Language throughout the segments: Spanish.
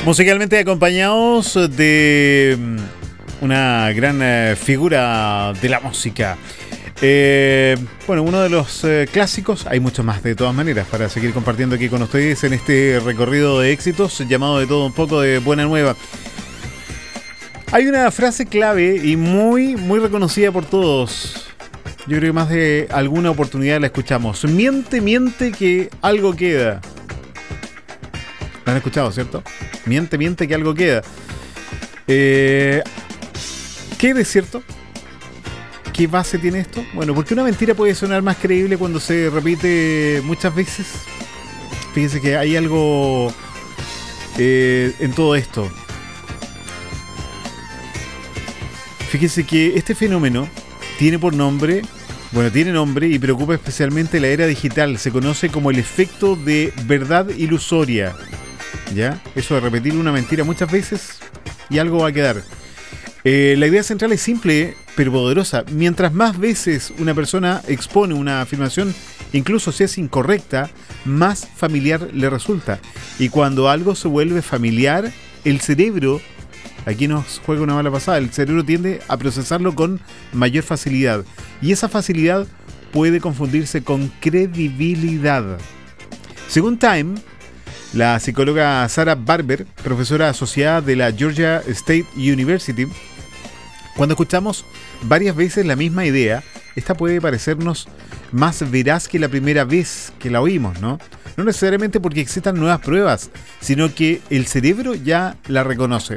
Musicalmente acompañados de una gran figura de la música. Bueno, uno de los clásicos, hay muchos más de todas maneras para seguir compartiendo aquí con ustedes en este recorrido de éxitos llamado De Todo Un Poco de Buena Nueva. Hay una frase clave y muy reconocida por todos. Yo creo que más de alguna oportunidad la escuchamos. Miente, miente que algo queda. ¿Lo han escuchado, cierto? Miente, miente que algo queda. ¿Qué es cierto? ¿Qué base tiene esto? Bueno, porque una mentira puede sonar más creíble cuando se repite muchas veces. Fíjense que hay algo en todo esto. Fíjense que este fenómeno tiene nombre y preocupa especialmente la era digital. Se conoce como el efecto de verdad ilusoria. ¿Ya? Eso de repetir una mentira muchas veces y algo va a quedar. La idea central es simple pero poderosa. Mientras más veces una persona expone una afirmación, incluso si es incorrecta, más familiar le resulta. Y cuando algo se vuelve familiar, el cerebro, aquí nos juega una mala pasada, el cerebro tiende a procesarlo con mayor facilidad. Y esa facilidad puede confundirse con credibilidad. Según Time, la psicóloga Sarah Barber, profesora asociada de la Georgia State University, cuando escuchamos varias veces la misma idea, esta puede parecernos más veraz que la primera vez que la oímos, ¿no? No necesariamente porque existan nuevas pruebas, sino que el cerebro ya la reconoce.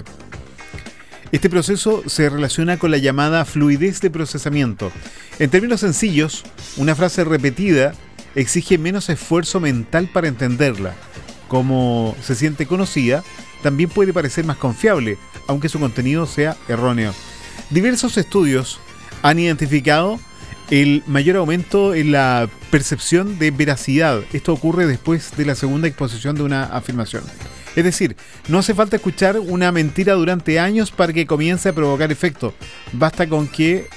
Este proceso se relaciona con la llamada fluidez de procesamiento. En términos sencillos, una frase repetida exige menos esfuerzo mental para entenderla. Como se siente conocida, también puede parecer más confiable, aunque su contenido sea erróneo. Diversos estudios han identificado el mayor aumento en la percepción de veracidad. Esto ocurre después de la segunda exposición de una afirmación. Es decir, no hace falta escuchar una mentira durante años para que comience a provocar efecto. Basta con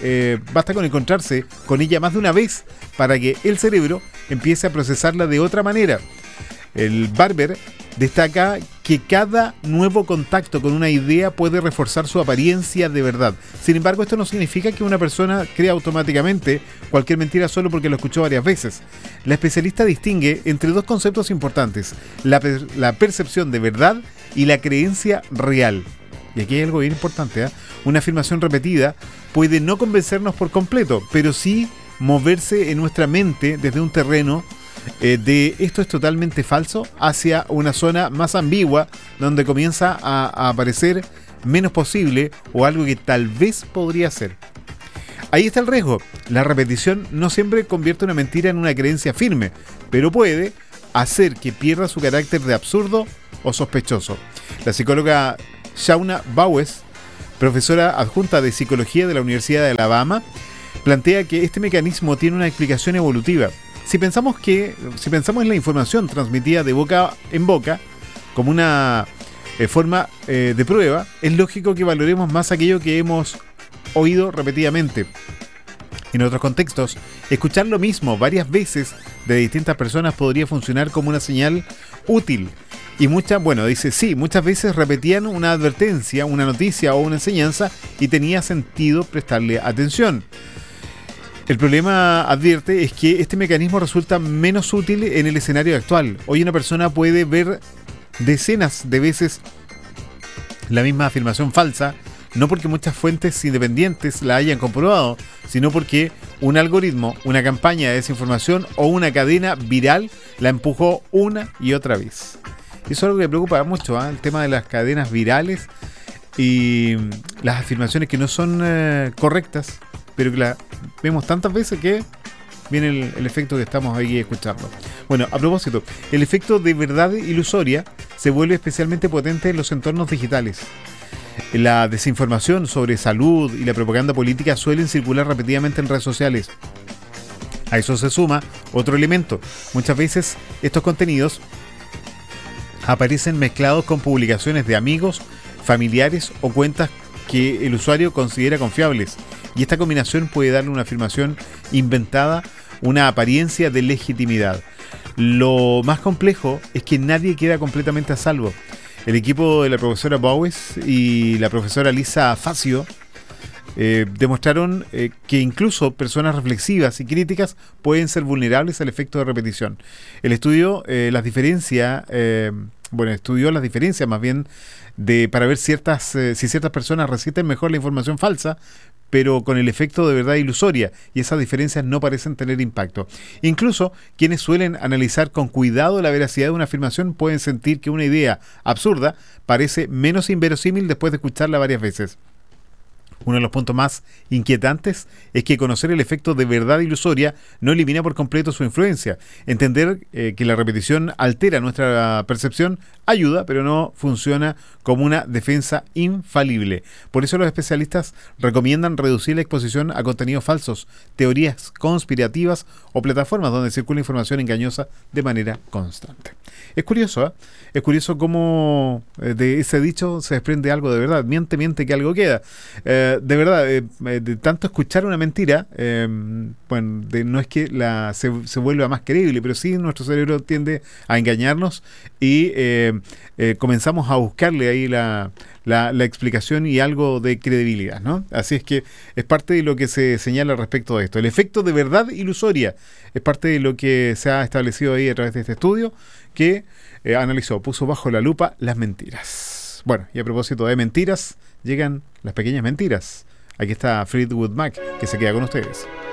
encontrarse con ella más de una vez para que el cerebro empiece a procesarla de otra manera. El Barber destaca que cada nuevo contacto con una idea puede reforzar su apariencia de verdad. Sin embargo, esto no significa que una persona crea automáticamente cualquier mentira solo porque lo escuchó varias veces. La especialista distingue entre dos conceptos importantes: la percepción de verdad y la creencia real. Y aquí hay algo bien importante, ¿eh? Una afirmación repetida puede no convencernos por completo, pero sí moverse en nuestra mente desde un terreno de esto es totalmente falso hacia una zona más ambigua donde comienza a aparecer menos posible o algo que tal vez podría ser. Ahí está el riesgo. La repetición no siempre convierte una mentira en una creencia firme, pero puede hacer que pierda su carácter de absurdo o sospechoso. La psicóloga Shauna Bowes, profesora adjunta de psicología de la Universidad de Alabama, plantea que este mecanismo tiene una explicación evolutiva. Si pensamos en la información transmitida de boca en boca como una forma de prueba, es lógico que valoremos más aquello que hemos oído repetidamente. En otros contextos, escuchar lo mismo varias veces de distintas personas podría funcionar como una señal útil. Y muchas veces repetían una advertencia, una noticia o una enseñanza y tenía sentido prestarle atención. El problema, advierte, es que este mecanismo resulta menos útil en el escenario actual. Hoy una persona puede ver decenas de veces la misma afirmación falsa, no porque muchas fuentes independientes la hayan comprobado, sino porque un algoritmo, una campaña de desinformación o una cadena viral la empujó una y otra vez. Eso es algo que me preocupa mucho, el tema de las cadenas virales y las afirmaciones que no son correctas, pero que la vemos tantas veces que viene el efecto que estamos ahí escuchando. Bueno, a propósito, el efecto de verdad ilusoria se vuelve especialmente potente en los entornos digitales. La desinformación sobre salud y la propaganda política suelen circular repetidamente en redes sociales. A eso se suma otro elemento. Muchas veces estos contenidos aparecen mezclados con publicaciones de amigos, familiares o cuentas que el usuario considera confiables. Y esta combinación puede darle una afirmación inventada una apariencia de legitimidad. Lo más complejo es que nadie queda completamente a salvo. El equipo de la profesora Bowes y la profesora Lisa Facio demostraron que incluso personas reflexivas y críticas pueden ser vulnerables al efecto de repetición. El estudio estudió las diferencias más bien para ver si ciertas personas resienten mejor la información falsa, pero con el efecto de verdad ilusoria, y esas diferencias no parecen tener impacto. Incluso quienes suelen analizar con cuidado la veracidad de una afirmación pueden sentir que una idea absurda parece menos inverosímil después de escucharla varias veces. Uno de los puntos más inquietantes es que conocer el efecto de verdad ilusoria no elimina por completo su influencia. Entender que la repetición altera nuestra percepción ayuda, pero no funciona como una defensa infalible. Por eso los especialistas recomiendan reducir la exposición a contenidos falsos, teorías conspirativas o plataformas donde circula información engañosa de manera constante. Es curioso, ¿eh? Es curioso cómo de ese dicho se desprende algo de verdad. Miente, miente que algo queda. De verdad, de tanto escuchar una mentira, no es que se vuelva más creíble, pero sí nuestro cerebro tiende a engañarnos y comenzamos a buscarle ahí la explicación y algo de credibilidad, ¿no? Así es que es parte de lo que se señala respecto de esto. El efecto de verdad ilusoria es parte de lo que se ha establecido ahí a través de este estudio que puso bajo la lupa las mentiras. Bueno, y a propósito de mentiras, llegan las pequeñas mentiras. Aquí está Fleetwood Mac, que se queda con ustedes.